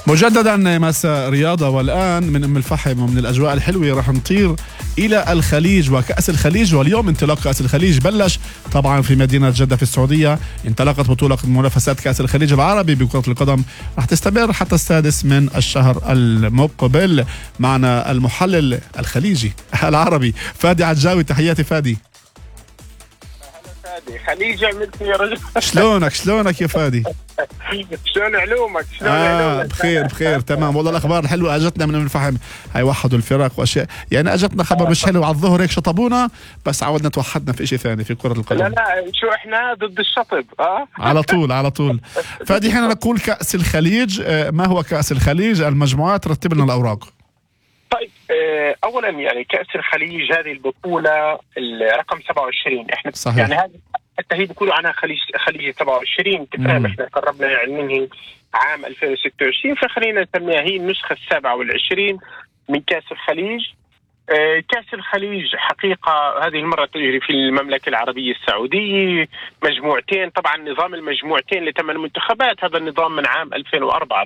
مجددا مساء رياضة، والآن من أم الفحم ومن الأجواء الحلوة رح نطير إلى الخليج وكأس الخليج. واليوم انطلاق كأس الخليج بلش طبعا في مدينة جدة في السعودية. انطلقت بطولة منافسات كأس الخليج العربي بكرة القدم، رح تستمر حتى السادس من الشهر المقبل. معنا المحلل الخليجي العربي فادي عجاوي. تحياتي فادي. خليجي عملت يا رجل. شلونك يا فادي؟ شلون علومك؟ بخير تمام. والله الاخبار الحلوه اجتنا من الفحم. هاي وحدوا الفرق واشياء، يعني اجتنا خبر مش حلو على الظهر هيك شطبونا، بس عودنا توحدنا في شيء ثاني في كره القدم. لا شو احنا ضد الشطب. على طول. فادي حين نقول كأس الخليج، ما هو كأس الخليج؟ المجموعات رتب لنا الاوراق. طيب، اولا يعني كأس الخليج هذه البطولة رقم 27. احنا صحيح. يعني هذه حتى هي بيقولوا عنها خليج 27. تفهم احنا قربنا يعني ننهي عام 2026، فخلينا نسميها هي النسخة 27 من كأس الخليج. كأس الخليج حقيقة هذه المرة تجري في المملكة العربية السعودية. مجموعتين، طبعا نظام المجموعتين ل8 منتخبات، هذا النظام من عام 2004